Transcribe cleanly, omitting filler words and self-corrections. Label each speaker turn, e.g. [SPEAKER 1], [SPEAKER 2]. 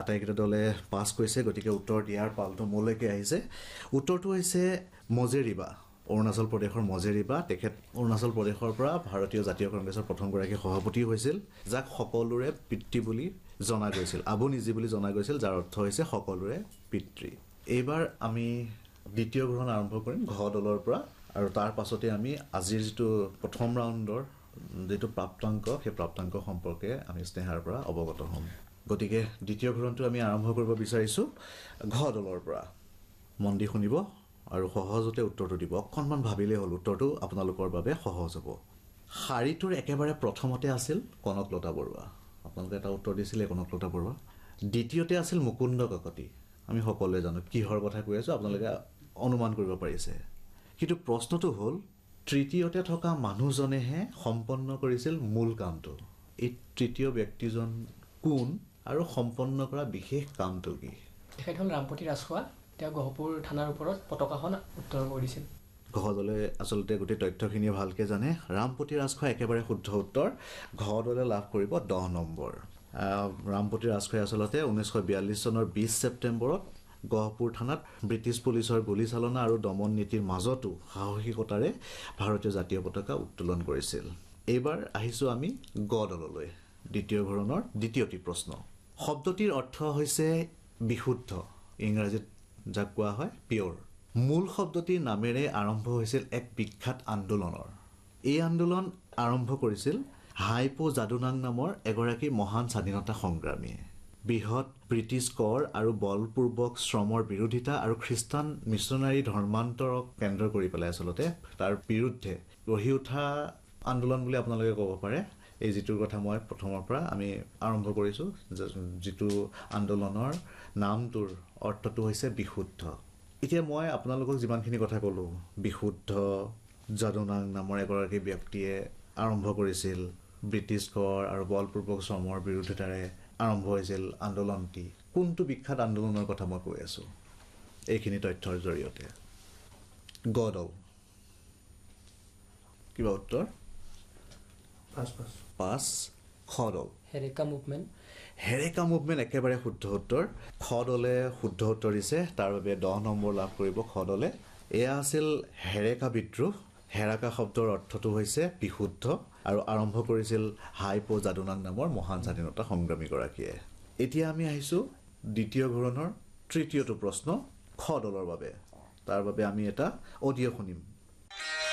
[SPEAKER 1] আটাইকেইটা দলে পাছ কৰিছে গতিকে উত্তৰ দিয়াৰ পালটো মোলৈকে আহিছে উত্তৰটো হৈছে মজেৰিবা অৰুণাচল প্ৰদেশৰ মজেৰিবা তেখেত অৰুণাচল প্ৰদেশৰ পৰা ভাৰতীয় জাতীয় কংগ্ৰেছৰ প্ৰথমগৰাকী সভাপতি হৈছিল যাক সকলোৰে পিতৃ বুলি জনা গৈছিল আবুনিজি বুলি জনা গৈছিল যাৰ অৰ্থ হৈছে সকলোৰে পিতৃ এইবাৰ আমি দ্বিতীয় গ্ৰহণ আৰম্ভ কৰিম ঘ দলৰ পৰা আৰু তাৰ পাছতে আমি আজিৰ যেটো প্ৰথম ৰাউণ্ডৰ যেটো প্ৰাপ্তাংক সেই প্ৰাপ্তাংক সম্পৰ্কে আমি স্নেহাৰ পৰা অৱগত হ'ম গতিকে দ্বিতীয় ঘৰণটো আমি আৰম্ভ কৰিব বিচাৰিছো ঘ দলৰ পৰা মন দি শুনিব আৰু সহজতে উত্তৰটো দিব অকণমান ভাবিলে হ'ল উত্তৰটো আপোনালোকৰ বাবে সহজ হ'ব শাৰীটোৰ একেবাৰে প্ৰথমতে আছিল কনকলতা বৰুৱা আপোনালোকে এটা উত্তৰ দিছিলে কনকলতা বৰুৱা দ্বিতীয়তে আছিল মুকুন্দ কাকতি আমি সকলোৱে জানো কিহৰ কথা কৈ আছো আপোনালোকে অনুমান কৰিব পাৰিছে কিন্তু প্ৰশ্নটো হ'ল তৃতীয়তে থকা মানুহজনেহে সম্পন্ন কৰিছিল মূল কামটো এই তৃতীয় ব্যক্তিজন কোন আৰু সম্পন্ন কৰা বিশেষ কামটো কি
[SPEAKER 2] তেখেত হ'ল ৰামপতি ৰাজখোৱা তেওঁ গহপুৰ থানাৰ ওপৰত পতাকাখন উত্তোলন কৰিছিল
[SPEAKER 1] ঘদলে আসলতে গোটেই তথ্যখিনি ভালকে জানে ৰামপতি ৰাজখোৱা একেবাৰে শুদ্ধ উত্তৰ ঘদলে লাভ কৰিব 10 নম্বৰ ৰামপতি ৰাজখোৱা আসলতে 1942 চনৰ 20 ছেপ্টেম্বৰত গহপুৰ থানাত ব্ৰিটিছ পুলিচৰ গুলীচালনা আৰু দমন নীতিৰ মাজতো সাহসিকতাৰে ভাৰতীয় জাতীয় পতাকা উত্তোলন কৰিছিল এইবাৰ আহিছো আমি গ দললৈ দ্বিতীয় ঘৰণৰ দ্বিতীয়টি প্ৰশ্ন শব্দটিৰ অৰ্থ হৈছে বিশুদ্ধ ইংৰাজীত যাক কোৱা হয় পিয়ৰ মূল শব্দটিৰ নামেৰে আৰম্ভ হৈছিল এক বিখ্যাত আন্দোলনৰ এই আন্দোলন আৰম্ভ কৰিছিল হাইপো জাদুনাং নামৰ এগৰাকী মহান স্বাধীনতা সংগ্ৰামী বৃহৎ ব্ৰিটিছ কৰ আৰু বলপূৰ্বক শ্ৰমৰ বিৰোধিতা আৰু খ্ৰীষ্টান মিছনাৰী ধৰ্মান্তৰক কেন্দ্ৰ কৰি পেলাই আসলতে তাৰ বিৰুদ্ধে গঢ়ি উঠা আন্দোলন বুলি আপোনালোকে ক'ব পাৰে এই যেটোৰ কথা মই প্ৰথমৰ পৰা আমি আৰম্ভ কৰিছো যেটো আন্দোলনৰ নামটোৰ অৰ্থটো হৈছে বিশুদ্ধ এতিয়া মই আপোনালোকক যিমানখিনি কথা ক'লো বিশুদ্ধ জাদুনাং নামৰ এগৰাকী ব্যক্তিয়ে আৰম্ভ কৰিছিল ব্ৰিটিছ কৰ আৰু বলপূৰ্বক শ্ৰমৰ বিৰোধিতাৰে আৰম্ভ হৈছিল আন্দোলনটি কোনটো বিখ্যাত আন্দোলনৰ কথা মই কৈ আছো এইখিনি তথ্যৰ জৰিয়তে গদল কিবা উত্তৰ পাঁচ খদল
[SPEAKER 2] হেৰেকা মুভমেন্ট
[SPEAKER 1] একেবাৰে শুদ্ধ উত্তৰ খদলে শুদ্ধ উত্তৰ দিছে তাৰ বাবে 10 নম্বৰ লাভ কৰিব খদলে এয়া আছিল হেৰেকা বিদ্ৰোহ হেৰাকা শব্দৰ অৰ্থটো হৈছে বিশুদ্ধ আৰু আৰম্ভ কৰিছিল হাইপো জাদুনাং নামৰ মহান স্বাধীনতা সংগ্ৰামী গৰাকীয়ে এতিয়া আমি আহিছো দ্বিতীয় ঘৰণৰ তৃতীয়টো প্ৰশ্ন খ দলৰ বাবে তাৰ বাবে আমি এটা অডিঅ' শুনিম